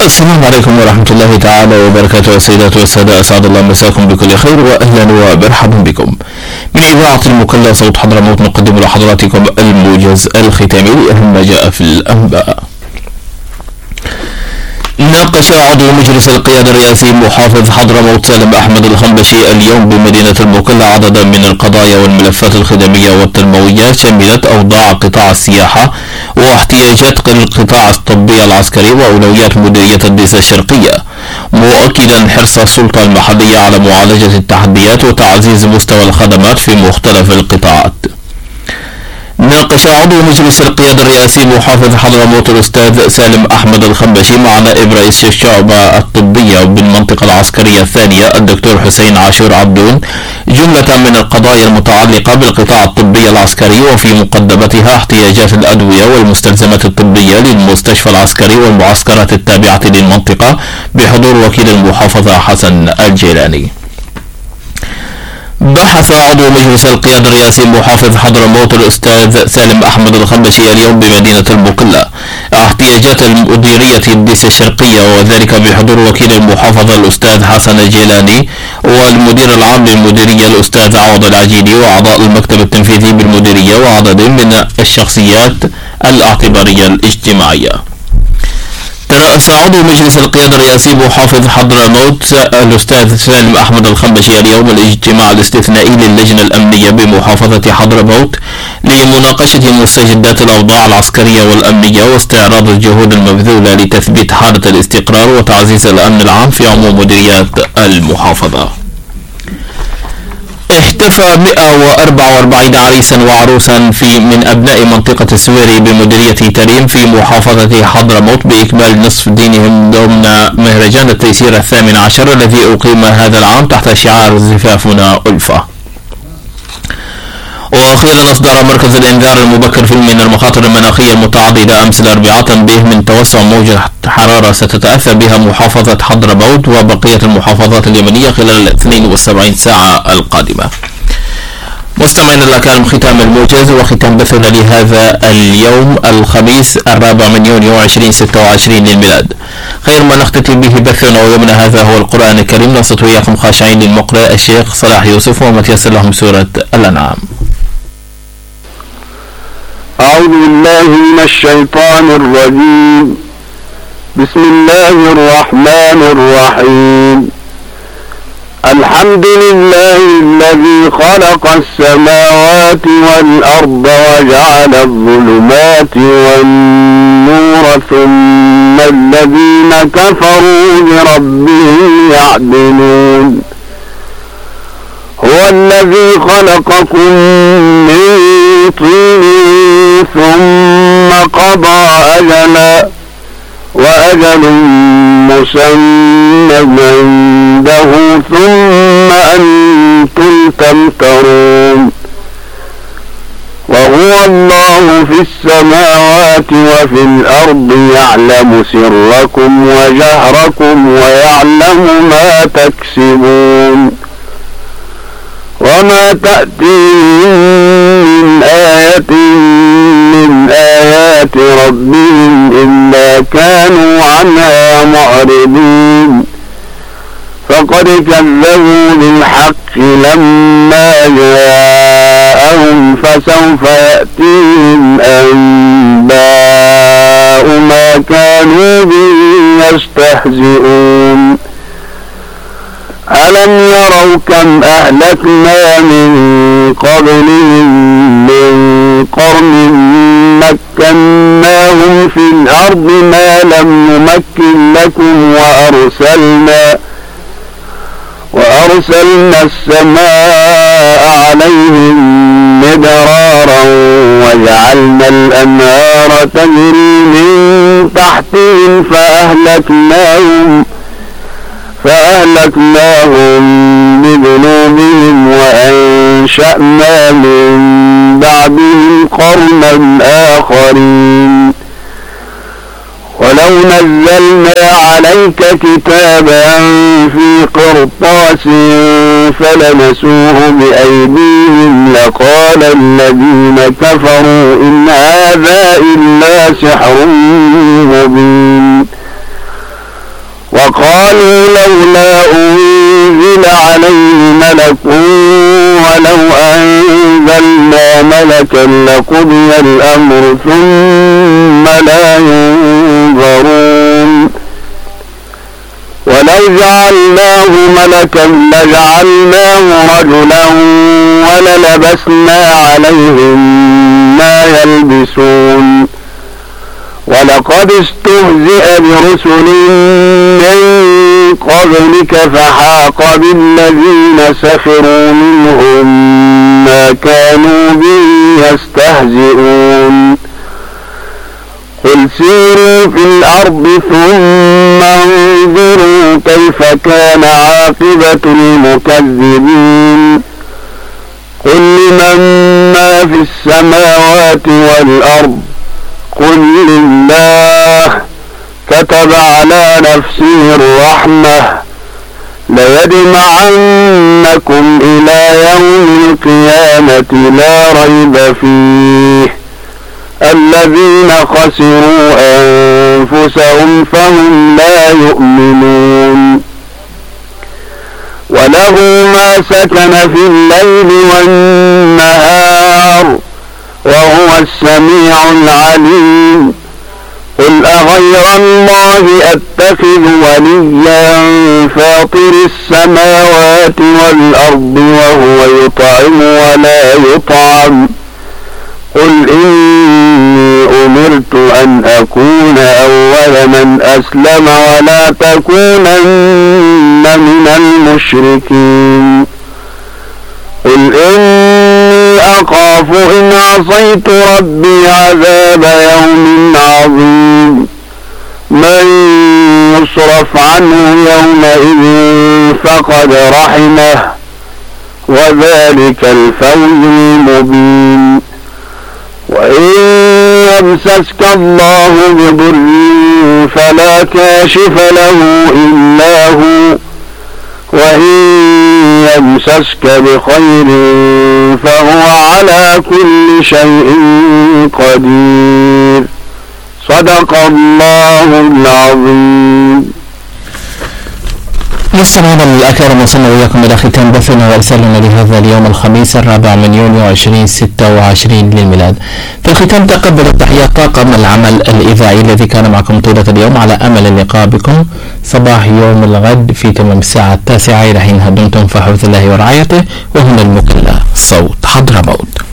السلام عليكم ورحمة الله تعالى وبركاته. السيدات والسادة، أسعد الله مساكم بكل خير وأهلا ومرحبا بكم. من إذاعة المكلا صوت حضرموت نقدم لحضراتكم الموجز الختامي لأهم ما جاء في الأنباء. ناقش عضو مجلس القيادة الرئاسي محافظ حضرموت سالم أحمد الخنبشي اليوم بمدينة المكلا عددا من القضايا والملفات الخدمية والتنموية شملت أوضاع قطاع السياحة واحتياجات القطاع الطبي العسكري وأولويات مديرية الديسة الشرقية، مؤكدا حرص السلطة المحلية على معالجة التحديات وتعزيز مستوى الخدمات في مختلف القطاعات. ناقش عضو مجلس القيادة الرئاسي محافظ حضرموت الأستاذ سالم أحمد الخنبشي مع نائب رئيس الشعبة الطبية بالمنطقة العسكرية الثانية الدكتور حسين عاشور عبدون جملة من القضايا المتعلقة بالقطاع الطبي العسكري، وفي مقدمتها احتياجات الأدوية والمستلزمات الطبية للمستشفى العسكري والمعسكرات التابعة للمنطقة بحضور وكيل المحافظة حسن الجيلاني. بحث عضو مجلس القيادة الرئاسي محافظ حضرموت الأستاذ سالم أحمد الخنبشي اليوم بمدينة المكلا احتياجات مديرية الديسة الشرقية، وذلك بحضور وكيل المحافظة الأستاذ حسن الجيلاني والمدير العام للمديرية الأستاذ عوض العجيلي وأعضاء المكتب التنفيذي بالمديرية وعدد من الشخصيات الاعتبارية الاجتماعية. ترأس عضو مجلس القيادة الرئاسي محافظ حضرموت الأستاذ سالم أحمد الخنبشي اليوم الاجتماع الاستثنائي للجنة الأمنية بمحافظة حضرموت لمناقشة مستجدات الأوضاع العسكرية والأمنية واستعراض الجهود المبذولة لتثبيت حالة الاستقرار وتعزيز الأمن العام في عموم مديريات المحافظة. احتفى 144 عريسا وعروسا من أبناء منطقة السويري بمديرية تريم في محافظة حضرموت بإكمال نصف دينهم ضمن مهرجان التيسير 18 الذي أقيم هذا العام تحت شعار زفافنا ألفة. وأخيرا أصدر مركز الإنذار المبكر من المخاطر المناخية المتعددة أمس الأربعاء تنبيه من توسع موجة حرارة ستتأثر بها محافظة حضرموت وبقية المحافظات اليمنية خلال 72 ساعة القادمة. مستمعينا الأكارم، ختام الموجز وختام بثنا لهذا اليوم الخميس 4 يونيو 2026 للميلاد. خير ما نختتم به بثنا ويومنا هذا هو القرآن الكريم. نصت وإياكم خاشعين للمقرئ الشيخ صلاح يوسف وما تيسر لهم سورة الأنعام. أعوذ بالله من الشيطان الرجيم. بسم الله الرحمن الرحيم. الحمد لله الذي خلق السماوات والأرض وجعل الظلمات والنور ثم الذين كفروا بربهم يعدلون. هو الذي خلقكم من طين ثم قضى أجلا وأجل مسمى عنده ثم أنتم تمترون. وهو الله في السماوات وفي الأرض يعلم سركم وجهركم ويعلم ما تكسبون. وما تأتيهم من آية من آيات ربهم إلا كانوا عنها معرضين. فقد كذبوا بالحق لما جاءهم فسوف يأتيهم أنباء ما كانوا به يستهزئون. ألم يروا كم أهلكنا من قبلهم من قرن مكناهم في الأرض ما لم نمكن لكم وأرسلنا السماء عليهم مدرارا وجعلنا الأنهار تجري من تحتهم فأهلكناهم بذنوبهم وأنشأنا من بعدهم قرنا آخرين. ولو نزلنا عليك كتابا في قرطاس فلمسوه بأيديهم لقال الذين كفروا إن هذا إلا سحر مبين. ملكا لقضي الأمر ثم لا ينظرون ولو جعلناه ملكا لجعلناه رجلا وللبسنا عليهم ما يلبسون ولقد استهزئ برسل من قبلك فحاق بالذين سخروا منهم ما كانوا به يستهزئون قل سيروا في الأرض ثم انظروا كيف كان عاقبة المكذبين قل لمن ما في السماوات والأرض قل لله كتب على نفسه الرحمة ليجمعنكم إلى يوم القيامة لا ريب فيه الذين خسروا أنفسهم فهم لا يؤمنون وله ما سكن في الليل والنهار وهو السميع العليم قل أغير الله أتخذ وليا فاطر السماوات والأرض وهو يطعم ولا يطعم قل إني أمرت أن أكون أول من أسلم ولا تكونن من المشركين قل إني أخاف إن عصيت ربي عذاب يوم عظيم من يصرف عنه يومئذ فقد رحمه وذلك الفوز المبين وإن يمسسك الله بضر فلا كاشف له إلا هو وإن يمسسك بخير فهو على كل شيء قدير صدق الله العظيم. مستمعينا الأكارم وصلنا وإياكم إلى ختام بثنا ورسالنا لهذا اليوم الخميس 4 من يونيو 2026 للميلاد. في الختام تقبل التحيات طاقم العمل الإذاعي الذي كان معكم طيلة اليوم على أمل اللقاء بكم صباح يوم الغد في تمام الساعة 9 إلى حين دمتم في حفظ الله ورعايته. وهنا المكلا صوت حضرموت.